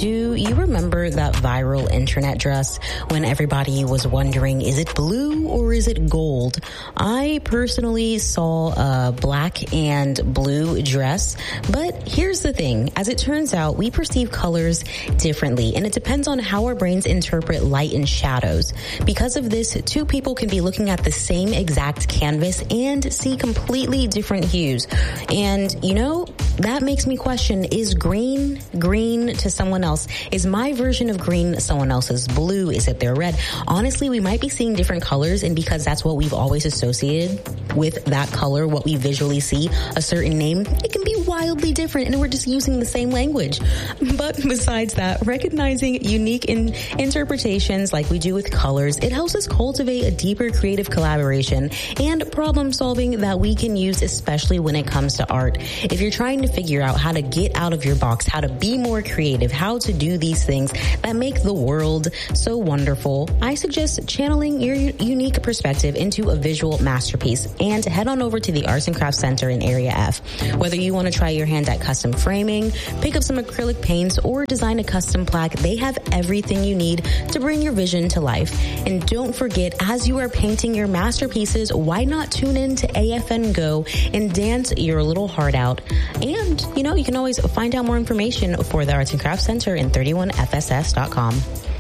do you remember that viral internet dress when everybody was wondering, is it blue or is it gold? I personally saw a black and blue dress, but here's the thing. As it turns out, we perceive colors differently, and it depends on how our brains interpret light and shadows. Because of this, two people can be looking at the same exact canvas and see completely different hues. And, you know, that makes me question, is green to someone else? Is my version of green someone else's blue? Is it their red? Honestly, we might be seeing different colors, and because that's what we've always associated with that color, what we visually see, a certain name, it can be wildly different, and we're just using the same language. But besides that, recognizing unique interpretations like we do with colors, it helps us cultivate a deeper creative collaboration and problem solving that we can use, especially when it comes to art. If you're trying to figure out how to get out of your box, how to be more creative, how to do these things that make the world so wonderful, I suggest channeling your unique perspective into a visual masterpiece and head on over to the Arts and Crafts Center in Area F. Whether you want to try your hand at custom framing, pick up some acrylic paints, or design a custom plaque, they have everything you need to bring your vision to life. And don't forget, as you are painting your masterpieces, why not tune in to AFN Go and dance your little heart out? And, you know, you can always find out more information for the Arts and Crafts Center in 31fss.com.